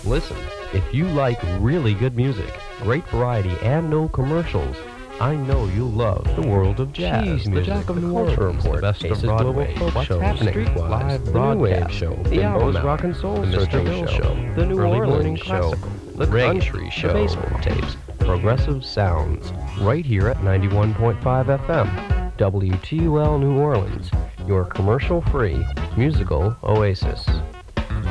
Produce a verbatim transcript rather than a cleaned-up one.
Listen, if you like really good music, great variety, and no commercials, I know you'll love the world of jazz Cheese, music, the Jack of the New Culture Orleans, Report, the Best of Aces Broadway, Global Folk What's Show, Happening, Streetwise, Live the New Wave Broadcast, Show, the the Almanac, Almanac, Rock and Soul the Mister Searching Bill Show, Show, the New Early Orleans Morning Show, Classical, the Reggae, Country the Show, Basement Tapes, Progressive Sounds, right here at ninety-one point five F M, W T U L New Orleans, your commercial-free musical oasis.